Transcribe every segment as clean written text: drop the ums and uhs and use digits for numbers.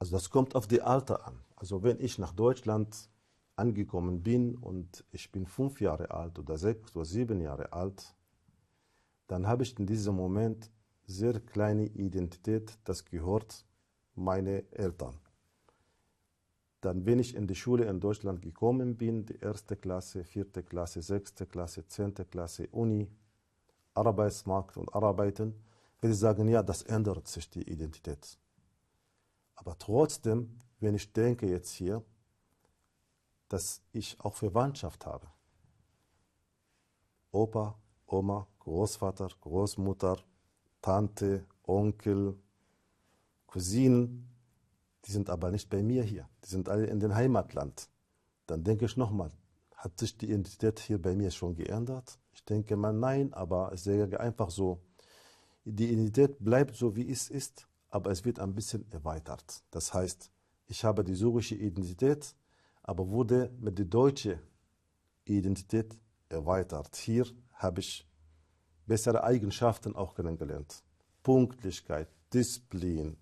Also das kommt auf die Alter an. Also wenn ich nach Deutschland angekommen bin und ich bin 5 Jahre alt oder 6 oder 7 Jahre alt, dann habe ich in diesem Moment sehr kleine Identität, das gehört meine Eltern. Dann, wenn ich in die Schule in Deutschland gekommen bin, die 1. Klasse, 4. Klasse, 6. Klasse, 10. Klasse, Uni, Arbeitsmarkt und Arbeiten, würde ich sagen, ja, das ändert sich die Identität. Aber trotzdem, wenn ich denke jetzt hier, dass ich auch Verwandtschaft habe. Opa, Oma, Großvater, Großmutter, Tante, Onkel, Cousinen, die sind aber nicht bei mir hier. Die sind alle in dem Heimatland. Dann denke ich nochmal, hat sich die Identität hier bei mir schon geändert? Ich denke mal nein, aber ich sage einfach so, die Identität bleibt so, wie es ist, aber es wird ein bisschen erweitert. Das heißt, ich habe die syrische Identität, aber wurde mit der deutschen Identität erweitert. Hier habe ich bessere Eigenschaften auch kennengelernt. Pünktlichkeit, Disziplin,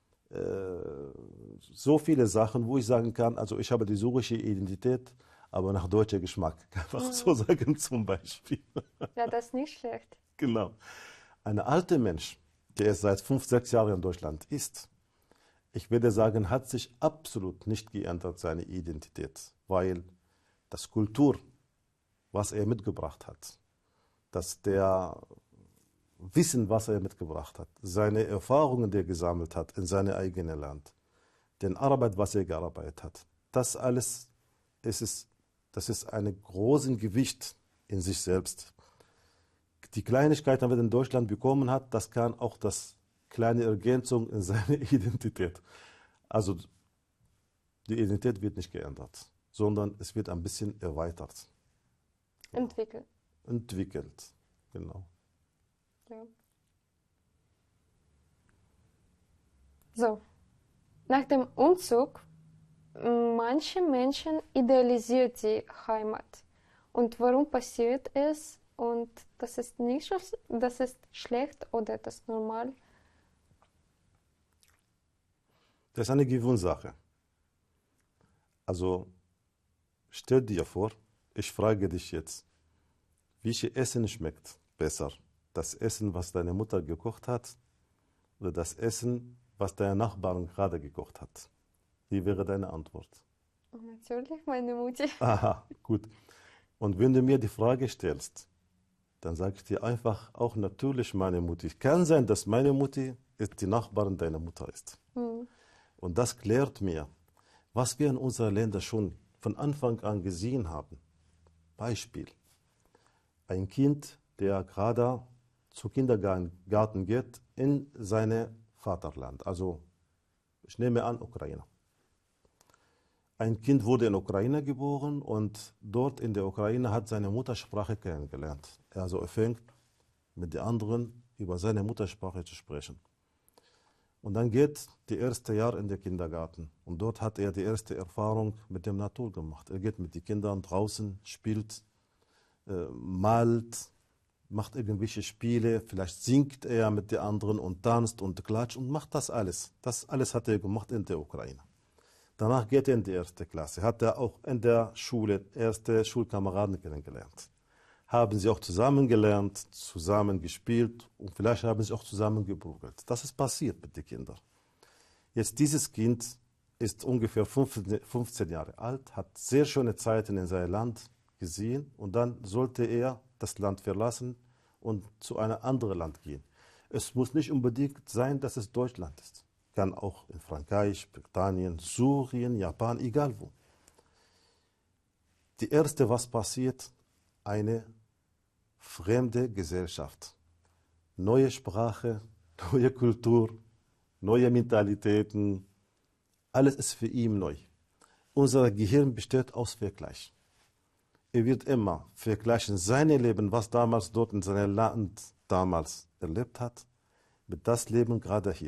so viele Sachen, wo ich sagen kann, also ich habe die syrische Identität, aber nach deutscher Geschmack. Einfach so sagen zum Beispiel. Ja, das ist nicht schlecht. Genau. Ein alter Mensch, der erst seit 5, 6 Jahren in Deutschland ist, ich würde sagen, hat sich absolut nicht geändert, seine Identität, weil das Kultur, was er mitgebracht hat, dass der Wissen, was er mitgebracht hat, seine Erfahrungen, die er gesammelt hat in seinem eigenen Land, den Arbeit, was er gearbeitet hat, das alles das ist ein großes Gewicht in sich selbst. Die Kleinigkeiten, die er in Deutschland bekommen hat, das kann auch das kleine Ergänzung in seine Identität. Also die Identität wird nicht geändert, sondern es wird ein bisschen erweitert. Entwickeln. Entwickelt, genau. Ja. So, nach dem Umzug, manche Menschen idealisieren die Heimat. Und warum passiert es? Und das ist nicht so, das ist schlecht oder das ist normal? Das ist eine Gewöhnungssache. Also stell dir vor, ich frage dich jetzt, welches Essen schmeckt besser? Das Essen, was deine Mutter gekocht hat, oder das Essen, was deine Nachbarin gerade gekocht hat? Wie wäre deine Antwort? Und natürlich meine Mutter. Aha, gut. Und wenn du mir die Frage stellst, dann sage ich dir einfach auch natürlich meine Mutter. Kann sein, dass meine Mutter die Nachbarin deiner Mutter ist. Und das klärt mir, was wir in unseren Ländern schon von Anfang an gesehen haben. Beispiel. Ein Kind, der gerade zu Kindergarten geht in seinem Vaterland. Also ich nehme an Ukraine. Ein Kind wurde in Ukraine geboren und dort in der Ukraine hat seine Muttersprache kennengelernt. Also er fängt mit den anderen über seine Muttersprache zu sprechen. Und dann geht das erste Jahr in den Kindergarten. Und dort hat er die erste Erfahrung mit der Natur gemacht. Er geht mit den Kindern draußen, spielt, malt, macht irgendwelche Spiele, vielleicht singt er mit den anderen und tanzt und klatscht und macht das alles. Das alles hat er gemacht in der Ukraine. Danach geht er in die 1. Klasse. Hat er auch in der Schule erste Schulkameraden kennengelernt. Haben sie auch zusammen gelernt, zusammen gespielt und vielleicht haben sie auch zusammen geprügelt. Das ist passiert mit den Kindern. Jetzt dieses Kind ist ungefähr 15 Jahre alt, hat sehr schöne Zeiten in seinem Land gesehen und dann sollte er das Land verlassen und zu einem anderen Land gehen. Es muss nicht unbedingt sein, dass es Deutschland ist. Kann auch in Frankreich, Britannien, Syrien, Japan, egal wo. Die erste, was passiert, eine fremde Gesellschaft. Neue Sprache, neue Kultur, neue Mentalitäten. Alles ist für ihn neu. Unser Gehirn besteht aus Vergleich. Er wird immer vergleichen sein Leben, was damals dort in seinem Land damals erlebt hat, mit das Leben gerade hier.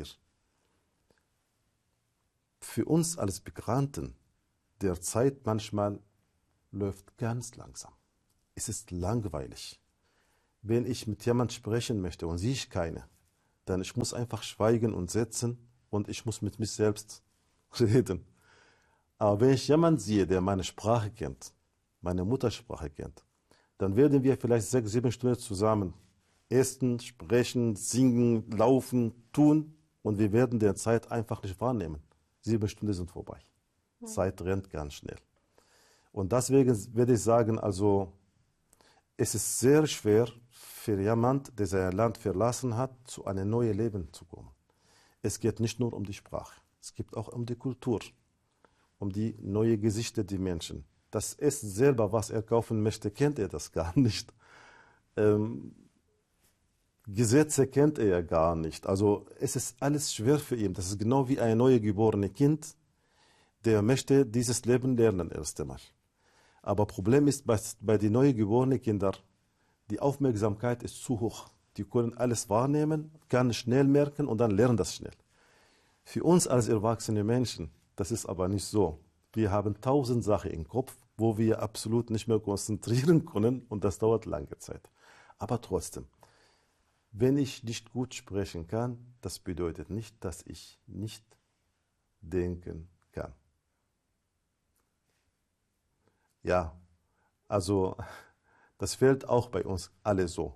Für uns als Migranten, der Zeit manchmal läuft ganz langsam. Es ist langweilig. Wenn ich mit jemandem sprechen möchte und sehe ich keine, dann ich muss einfach schweigen und sitzen und ich muss mit mich selbst reden. Aber wenn ich jemanden sehe, der meine Sprache kennt, meine Muttersprache kennt, dann werden wir vielleicht 6, 7 Stunden zusammen essen, sprechen, singen, laufen, tun und wir werden die Zeit einfach nicht wahrnehmen. 7 Stunden sind vorbei. Zeit rennt ganz schnell. Und deswegen würde ich sagen, also es ist sehr schwer für jemanden, der sein Land verlassen hat, zu einem neuen Leben zu kommen. Es geht nicht nur um die Sprache, es geht auch um die Kultur, um die neue Gesichter der Menschen. Das Essen selber, was er kaufen möchte, kennt er das gar nicht. Gesetze kennt er ja gar nicht. Also es ist alles schwer für ihn. Das ist genau wie ein neues geborenes Kind, der möchte dieses Leben lernen erst einmal. Aber Problem ist, bei den neu geborenen Kindern, die Aufmerksamkeit ist zu hoch. Die können alles wahrnehmen, kann schnell merken und dann lernen das schnell. Für uns als erwachsene Menschen, das ist aber nicht so. Wir haben 1000 Sachen im Kopf, wo wir absolut nicht mehr konzentrieren können und das dauert lange Zeit. Aber trotzdem, wenn ich nicht gut sprechen kann, das bedeutet nicht, dass ich nicht denken kann. Ja, also das fällt auch bei uns alle so.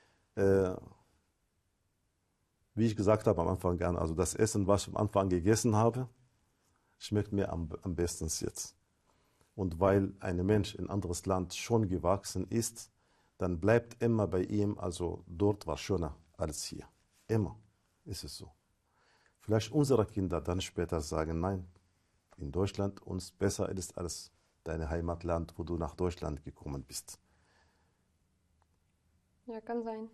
Wie ich gesagt habe am Anfang an, also das Essen, was ich am Anfang gegessen habe, schmeckt mir am besten jetzt. Und weil ein Mensch in ein anderes Land schon gewachsen ist, dann bleibt immer bei ihm, also dort war schöner als hier. Immer ist es so. Vielleicht unsere Kinder dann später sagen, nein, in Deutschland uns besser ist als dein Heimatland, wo du nach Deutschland gekommen bist. Ja, kann sein.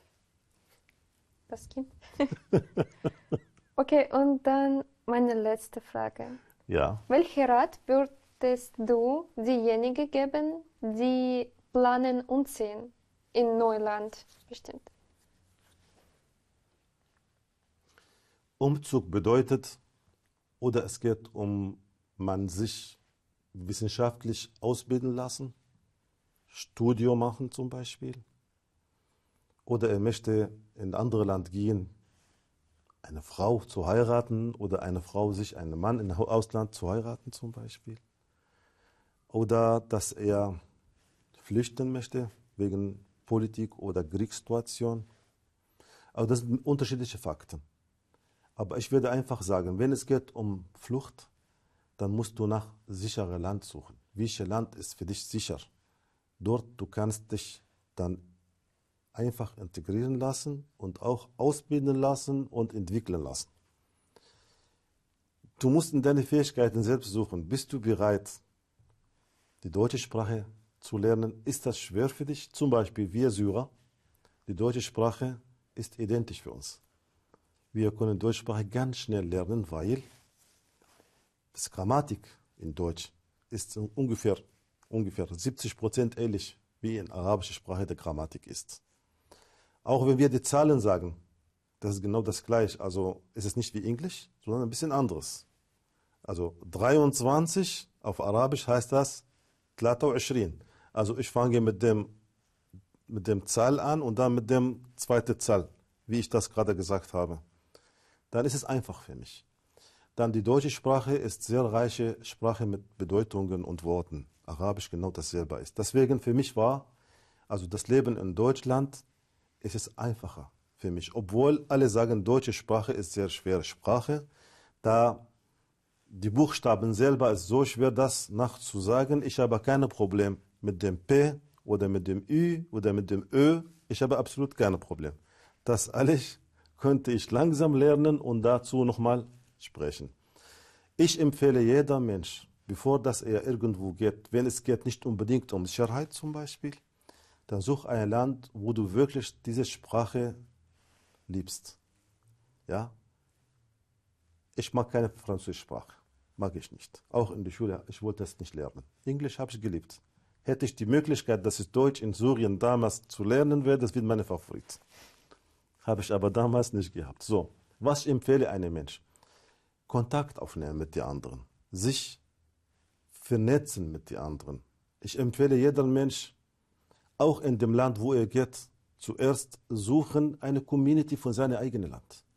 Das Kind. Okay, und dann meine letzte Frage. Ja. Welchen Rat würdest du diejenigen geben, die planen umziehen in Neuland bestimmt? Umzug bedeutet, oder es geht um, man sich wissenschaftlich ausbilden lassen, Studium machen zum Beispiel, oder er möchte in ein anderes Land gehen, eine Frau zu heiraten oder eine Frau sich einen Mann im Ausland zu heiraten zum Beispiel, oder dass er flüchten möchte wegen Politik oder Kriegssituation. Aber das sind unterschiedliche Fakten. Aber ich würde einfach sagen, wenn es geht um Flucht, dann musst du nach sicherem Land suchen. Welches Land ist für dich sicher? Dort du kannst dich dann einfach integrieren lassen und auch ausbilden lassen und entwickeln lassen. Du musst in deine Fähigkeiten selbst suchen. Bist du bereit, die deutsche Sprache zu lernen? Ist das schwer für dich? Zum Beispiel wir Syrer, die deutsche Sprache ist identisch für uns. Wir können Deutsche Sprache ganz schnell lernen, weil das Grammatik in Deutsch ist ungefähr 70% ähnlich wie in arabischer Sprache der Grammatik ist. Auch wenn wir die Zahlen sagen, das ist genau das gleiche. Also es ist nicht wie Englisch, sondern ein bisschen anderes. Also 23 auf Arabisch heißt das 23. Also ich fange mit dem Zahl an und dann mit dem zweiten Zahl, wie ich das gerade gesagt habe. Dann ist es einfach für mich. Dann die deutsche Sprache ist sehr reiche Sprache mit Bedeutungen und Worten. Arabisch genau dasselbe ist. Deswegen für mich war, also das Leben in Deutschland, ist es einfacher für mich. Obwohl alle sagen, deutsche Sprache ist sehr schwere Sprache, da die Buchstaben selber ist so schwer, das nachzusagen. Ich habe kein Problem mit dem P oder mit dem Ü oder mit dem Ö. Ich habe absolut kein Problem. Das alles könnte ich langsam lernen und dazu nochmal sprechen. Ich empfehle jeder Mensch, bevor dass er irgendwo geht, wenn es geht nicht unbedingt um Sicherheit zum Beispiel, dann such ein Land, wo du wirklich diese Sprache liebst. Ja? Ich mag keine französische Sprache, mag ich nicht. Auch in der Schule, ich wollte es nicht lernen. Englisch habe ich geliebt. Hätte ich die Möglichkeit, dass ich Deutsch in Syrien damals zu lernen wäre, das wird meine Favorit. Habe ich aber damals nicht gehabt. So, was ich empfehle einem Menschen? Kontakt aufnehmen mit den anderen. Sich vernetzen mit den anderen. Ich empfehle jedem Mensch, auch in dem Land, wo er geht, zuerst suchen eine Community von seinem eigenen Land.